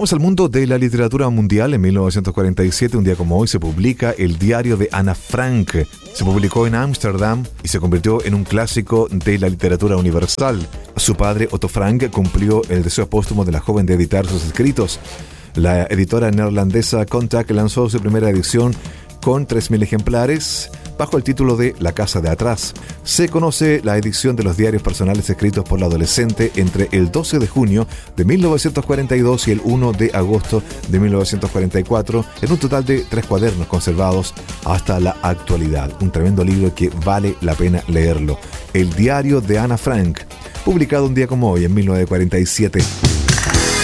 Vamos al mundo de la literatura mundial. En 1947, un día como hoy, se publica El diario de Ana Frank. Se publicó en Ámsterdam y se convirtió en un clásico de la literatura universal. Su padre, Otto Frank, cumplió el deseo póstumo de la joven de editar sus escritos. La editora neerlandesa Contact lanzó su primera edición con 3.000 ejemplares bajo el título de La casa de atrás. Se conoce la edición de los diarios personales escritos por la adolescente entre el 12 de junio de 1942 y el 1 de agosto de 1944, en un total de 3 cuadernos conservados hasta la actualidad. Un tremendo libro que vale la pena leerlo. El diario de Ana Frank, publicado un día como hoy, en 1947.